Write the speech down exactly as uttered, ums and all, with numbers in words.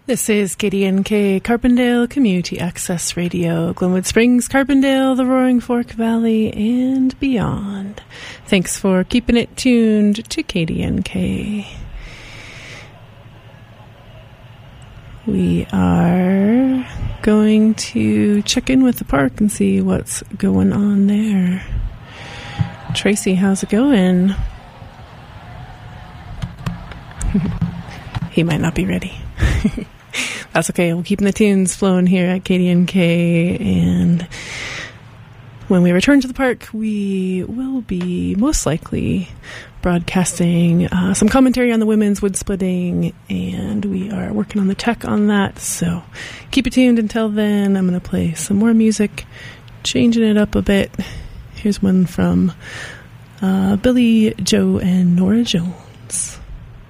This is K D N K, Carbondale Community Access Radio, Glenwood Springs, Carbondale, the Roaring Fork Valley, and beyond. Thanks for keeping it tuned to K D N K. We are going to check in with the park and see what's going on there. Tracy, how's it going? He might not be ready. That's okay. We're keeping the tunes flowing here at K D N K, and when we return to the park, we will be most likely broadcasting uh, some commentary on the women's wood splitting, and we are working on the tech on that, so keep it tuned until then. I'm going to play some more music, changing it up a bit. Here's one from uh, Billy Joe and Nora Jones.